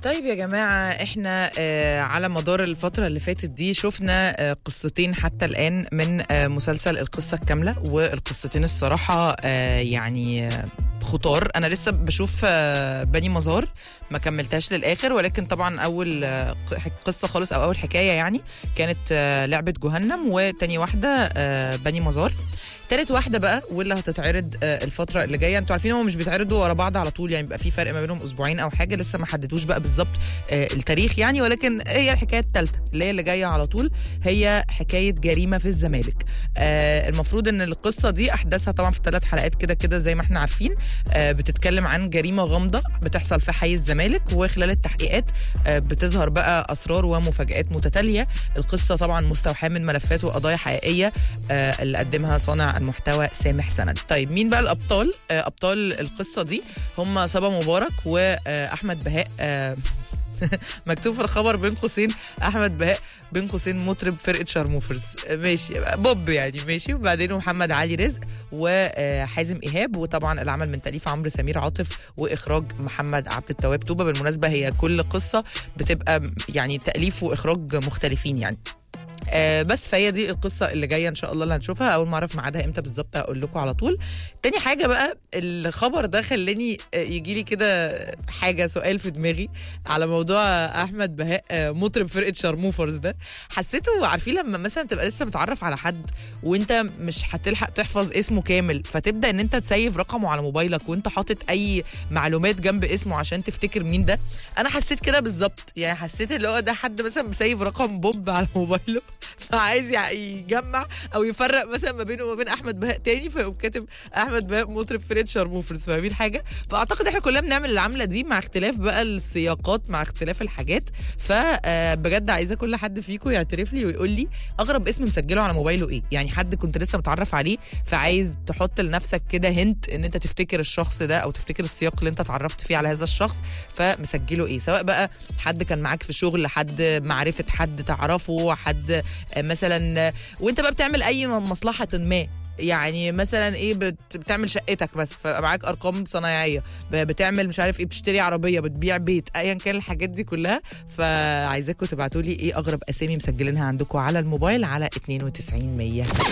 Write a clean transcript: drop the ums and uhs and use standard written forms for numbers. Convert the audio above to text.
طيب يا جماعة احنا على مدار الفترة اللي فاتت دي شفنا قصتين حتى الآن من مسلسل القصة الكاملة، والقصتين الصراحة يعني خطار. أنا لسه بشوف بني مزار، ما كملتهاش للآخر، ولكن طبعا أول قصة خالص أو أول حكاية يعني كانت لعبة جهنم، وتاني واحدة بني مزار. تالت واحدة بقى واللي هتتعرض الفترة اللي جاية، انتوا عارفين هم مش بيتعرضوا ورا بعض على طول، يعني بيبقى في فرق ما بينهم اسبوعين او حاجة، لسه ما حددوش بقى بالظبط التاريخ يعني، ولكن هي الحكاية الثالثة اللي جاية على طول هي حكاية جريمة في الزمالك. المفروض ان القصة دي احداثها طبعا في 3 حلقات كده زي ما احنا عارفين. بتتكلم عن جريمة غامضة بتحصل في حي الزمالك، وخلال التحقيقات بتظهر بقى اسرار ومفاجآت متتالية. القصة طبعا مستوحاة من ملفات وقضايا حقيقية اللي قدمها صانع المحتوى سامح سند. طيب مين بقى الابطال؟ ابطال القصه دي هم صبا مبارك واحمد بهاء. مكتوب في الخبر بين قوسين احمد بهاء بين قوسين مطرب فرقه شارموفرز، ماشي بوب يعني ماشي. وبعدين محمد علي رزق وحازم ايهاب، وطبعا العمل من تاليف عمرو سمير عاطف واخراج محمد عبد التواب توبه. بالمناسبه هي كل قصه بتبقى يعني تاليف واخراج مختلفين يعني. بس فهي دي القصة اللي جاية إن شاء الله اللي هنشوفها. أول ما أعرف ميعادها إمتى بالظبط هقول لكم على طول. تاني حاجة بقى، الخبر ده خلاني يجيلي كده حاجة سؤال في دماغي على موضوع أحمد بهاء مطرب فرقة شارموفرز ده. حسيته عارفين لما مثلا تبقى لسه متعرف على حد وانت مش هتلحق تحفظ اسمه كامل، فتبدأ ان انت تسيف رقمه على موبايلك وانت حاطط اي معلومات جنب اسمه عشان تفتكر مين ده. انا حسيت كده بالظبط، يعني حسيت اللي هو ده حد مثلا مسيف رقم بوب على موبايله فعايز يجمع او يفرق مثلا ما بينه وما بين احمد بهاء تاني، فيقوم كاتب احمد بهاء مطرب فرقه شارموفرز. فاهمين حاجه؟ فاعتقد احنا كلنا بنعمل العمله دي مع اختلاف بقى السياقات، مع اختلاف الحاجات. فبجد عايزه كل حد فيكم يعترف لي ويقول لي اغرب اسم مسجله على موبايله ايه. يعني حد كنت لسه متعرف عليه فعايز تحط لنفسك كده هنت ان انت تفتكر الشخص ده او تفتكر السياق اللي انت اتعرفت فيه على هذا الشخص، فمسجله ايه. سواء بقى حد كان معاك في شغل، حد معرفه حد تعرفه، حد مثلا وانت بقى بتعمل اي مصلحه ما، يعني مثلا ايه بتعمل شقتك بس فبقى معاك ارقام صنايعيه، بتعمل مش عارف ايه، بتشتري عربيه، بتبيع بيت، ايا كان الحاجات دي كلها. فعايزاكم تبعتوا لي ايه اغرب اسامي مسجلينها عندكم على الموبايل على 92 100.